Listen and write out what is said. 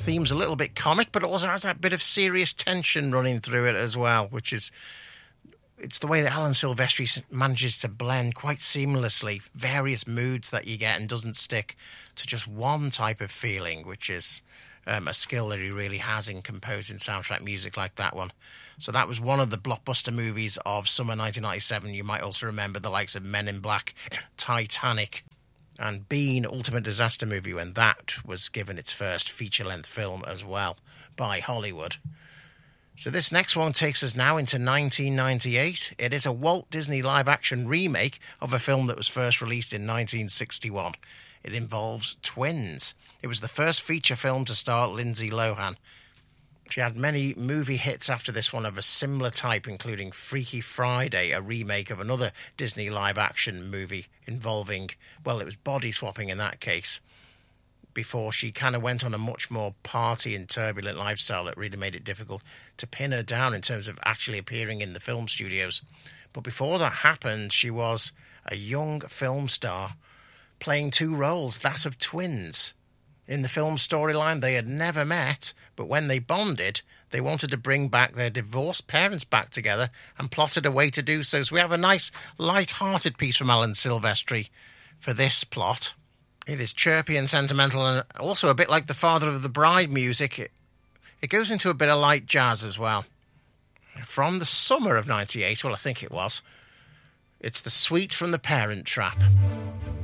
theme's a little bit comic, but it also has that bit of serious tension running through it as well, which is... It's the way that Alan Silvestri manages to blend quite seamlessly various moods that you get and doesn't stick to just one type of feeling, which is a skill that he really has in composing soundtrack music like that one. So that was one of the blockbuster movies of summer 1997. You might also remember the likes of Men in Black, Titanic, and Bean, Ultimate Disaster Movie, when that was given its first feature-length film as well by Hollywood. So this next one takes us now into 1998. It is a Walt Disney live-action remake of a film that was first released in 1961. It involves twins. It was the first feature film to star Lindsay Lohan. She had many movie hits after this one of a similar type, including Freaky Friday, a remake of another Disney live-action movie involving, well, it was body swapping in that case, before she kind of went on a much more party and turbulent lifestyle that really made it difficult to pin her down in terms of actually appearing in the film studios. But before that happened, she was a young film star playing two roles, that of twins. In the film storyline, they had never met, but when they bonded, they wanted to bring back their divorced parents back together and plotted a way to do so. So we have a nice, light-hearted piece from Alan Silvestri for this plot. It is chirpy and sentimental, and also a bit like the Father of the Bride music. It goes into a bit of light jazz as well. From the summer of 98, well, I think it was. It's The Suite from The Parent Trap.